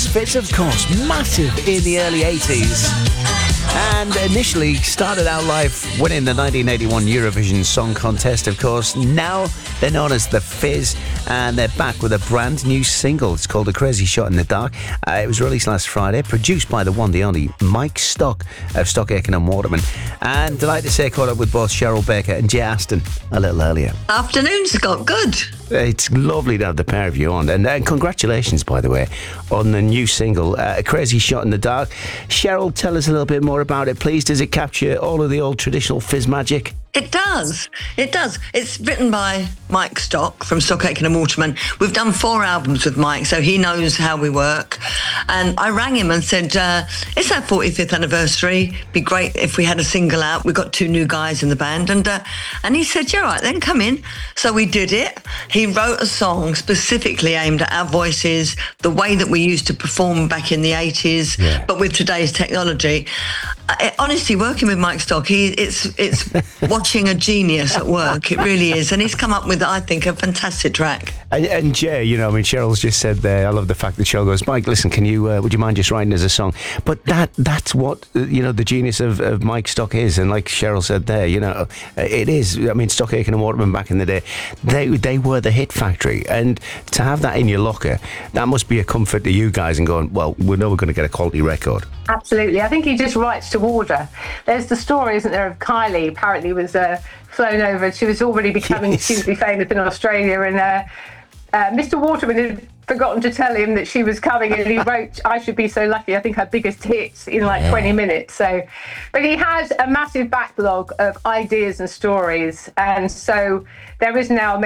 Fizz, of course, massive in the early 80s. And initially started out life winning the 1981 Eurovision Song Contest, of course. Now they're known as the Fizz, and they're back with a brand new single. It's called A Crazy Shot in the Dark. It was released last Friday, produced by the one, the only Mike Stock of Stock Aitken and Waterman. And delighted to say, caught up with both Cheryl Baker and Jay Aston a little earlier. Afternoon, Scott. Good. It's lovely to have the pair of you on. And congratulations, by the way, on the new single, A Crazy Shot in the Dark. Cheryl, tell us a little bit more about it, please. Does it capture all of the old traditional Fizz magic? It does. It does. It's written by Mike Stock from Stock Aitken and Waterman. We've done 4 albums with Mike, so he knows how we work. And I rang him and said, it's our 45th anniversary. Be great if we had a single out. We've got 2 new guys in the band. And he said, yeah, all right, then come in. So we did it. He wrote a song specifically aimed at our voices, the way that we used to perform back in the 80s, but with today's technology. Honestly, working with Mike Stock, it's watching a genius at work. It really is. And he's come up with, I think, a fantastic track. And Jay, Cheryl's just said there, I love the fact that Cheryl goes, Mike, listen, can you, would you mind just writing us a song? But that's what, the genius of Mike Stock is. And like Cheryl said there, it is. I mean, Stock Aitken and Waterman back in the day, they were the hit factory. And to have that in your locker, that must be a comfort to you guys and going, well, we know we're going to get a quality record. Absolutely. I think he just writes to order. There's the story, isn't there, of Kylie apparently was flown over. She was already becoming hugely famous in Australia, and Mr. Waterman had forgotten to tell him that she was coming, and he wrote I Should Be So Lucky, I think her biggest hits in 20 minutes. So, but he has a massive backlog of ideas and stories, and so there is now